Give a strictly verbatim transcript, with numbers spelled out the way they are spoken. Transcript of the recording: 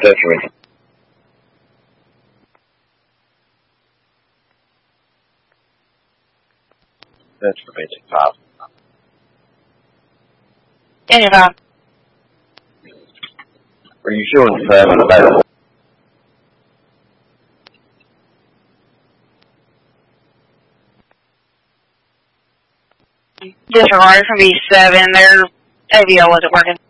That's right. That's for basic five. Anyhow. Are you showing seven about? Disregard from B seven. Their A V O wasn't working.